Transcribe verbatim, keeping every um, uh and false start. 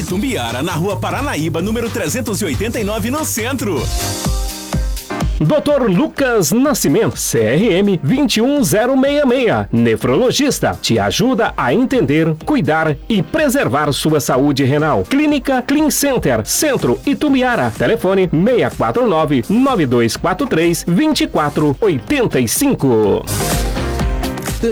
Itumbiara, na Rua Paranaíba, número trezentos e oitenta e nove, no centro. doutor Lucas Nascimento, C R M dois um zero seis seis, nefrologista, te ajuda a entender, cuidar e preservar sua saúde renal. Clínica Clean Center, Centro Itumbiara. Telefone seis quatro nove, nove dois quatro três, dois quatro oito cinco.